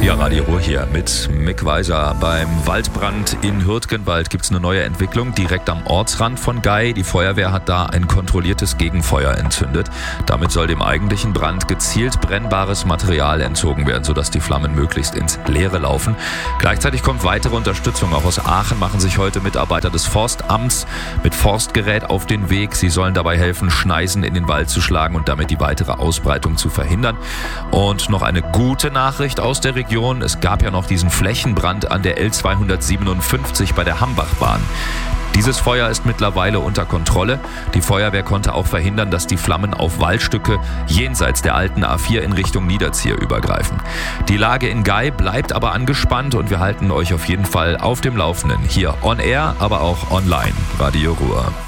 Ja, Radio Ruhr hier mit Mick Weiser. Beim Waldbrand in Hürtgenwald gibt es eine neue Entwicklung direkt am Ortsrand von Gay. Die Feuerwehr hat da ein kontrolliertes Gegenfeuer entzündet. Damit soll dem eigentlichen Brand gezielt brennbares Material entzogen werden, sodass die Flammen möglichst ins Leere laufen. Gleichzeitig kommt weitere Unterstützung. Auch aus Aachen machen sich heute Mitarbeiter des Forstamts mit Forstgerät auf den Weg. Sie sollen dabei helfen, Schneisen in den Wald zu schlagen und damit die weitere Ausbreitung zu verhindern. Und noch eine gute Nachricht aus der Region. Es gab ja noch diesen Flächenbrand an der L257 bei der Hambachbahn. Dieses Feuer ist mittlerweile unter Kontrolle. Die Feuerwehr konnte auch verhindern, dass die Flammen auf Waldstücke jenseits der alten A4 in Richtung Niederzier übergreifen. Die Lage in Gay bleibt aber angespannt und wir halten euch auf jeden Fall auf dem Laufenden. Hier on air, aber auch online. Radio Ruhr.